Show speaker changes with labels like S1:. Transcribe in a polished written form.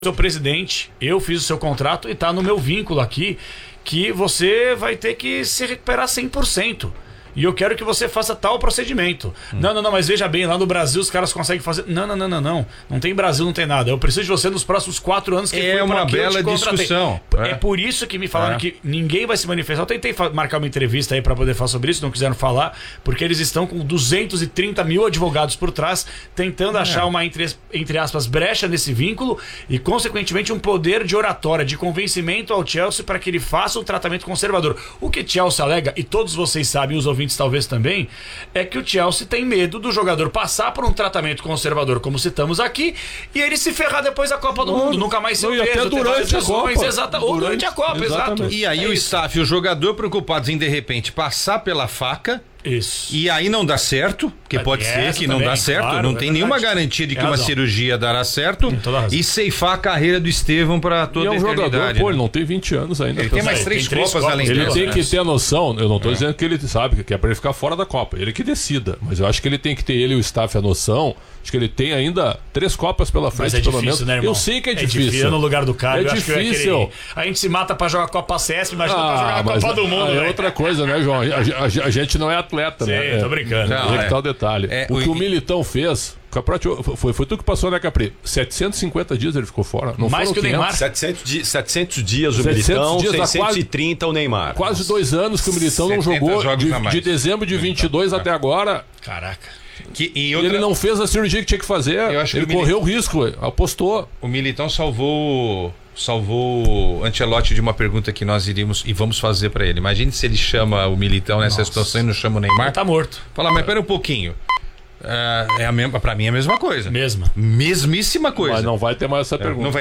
S1: Sou presidente, eu fiz o seu contrato e tá no meu vínculo aqui que você vai ter que se recuperar 100%. E eu quero que você faça tal procedimento. Não, mas veja bem, lá no Brasil os caras conseguem fazer. Não. Não tem Brasil, não tem nada. Eu preciso de você nos próximos 4 anos que
S2: é uma bela discussão.
S1: É por isso que me falaram que ninguém vai se manifestar. Eu tentei marcar uma entrevista aí para poder falar sobre isso, não quiseram falar, porque eles estão com 230 mil advogados por trás, tentando achar uma, entre aspas, brecha nesse vínculo e, consequentemente, um poder de oratória, de convencimento ao Chelsea para que ele faça um tratamento conservador. O que Chelsea alega, e todos vocês sabem, os ouvintes talvez também, é que o Chelsea tem medo do jogador passar por um tratamento conservador, como citamos aqui, e ele se ferrar depois da Copa do Mundo, nunca mais ser preso,
S3: até durante a Copa.
S1: Ou durante a Copa, exato.
S2: E aí o staff e o jogador preocupados em, de repente, passar pela faca.
S1: Isso.
S2: E aí não dá certo, porque pode ser que não dá certo,
S1: claro,
S2: não tem nenhuma garantia de que uma cirurgia dará certo, e ceifar a carreira do Estevão para toda a eternidade.
S3: Jogador, pô, ele não tem 20 anos ainda.
S2: Ele tem mais 3 Copas além
S3: dele.
S2: dela.
S3: Ele tem que ter a noção, eu não estou dizendo que ele sabe que é para ele ficar fora da Copa, ele que decida, mas eu acho que ele tem que ter, ele e o staff, a noção, acho que ele tem ainda 3 Copas pela frente,
S1: mas pelo menos. Né,
S3: eu sei que é difícil.
S1: No lugar do cara,
S3: é difícil.
S1: A gente se mata para jogar a Copa CS, imagina pra jogar a Copa do Mundo.
S3: É outra coisa, né, João? A gente não é atleta, né?
S1: Tô brincando.
S3: É que tá o detalhe. O que o Militão fez, foi tu que passou, né, Capri? 750 dias ele ficou fora. Não
S1: mais que o Neymar.
S4: 700 dias o Militão, 630 o Neymar.
S3: Quase 2 anos que o Militão não jogou, de dezembro de 22 até agora.
S1: Caraca.
S3: Ele não fez a cirurgia que tinha que fazer. Ele correu o risco, apostou.
S2: O Militão salvou o Ancelotti de uma pergunta que nós iríamos e vamos fazer pra ele. Imagine se ele chama o Militão nessa situação e não chama o Neymar.
S1: Ele tá morto.
S2: Fala, mas pera um pouquinho. Pra mim é a mesma coisa.
S1: Mesmíssima
S2: coisa.
S3: Mas não vai ter mais essa pergunta.